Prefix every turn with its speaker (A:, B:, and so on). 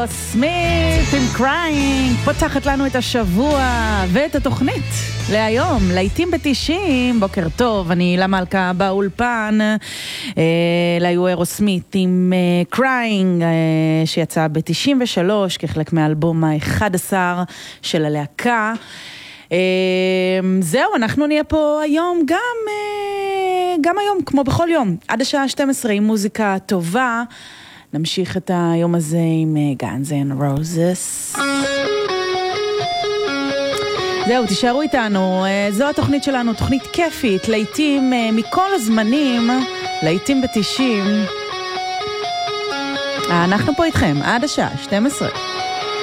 A: אירוסמית עם קריינג פותחת לנו את השבוע ואת התוכנית להיום, להיטים ב-90. בוקר טוב, אני הילה מלכה באולפן. להיו אירוסמית עם קריינג שיצא ב-93 כחלק מהאלבום ה-11 של הלהקה. זהו, אנחנו נהיה פה היום גם היום, כמו בכל יום, עד השעה 12 עם מוזיקה טובה. נמשיך את היום הזה עם Guns N' Roses. זהו, תישארו איתנו, זו התוכנית שלנו, תוכנית כיפית, להיטים מכל הזמנים, להיטים ב-90. אנחנו פה איתכם, עד השעה 12.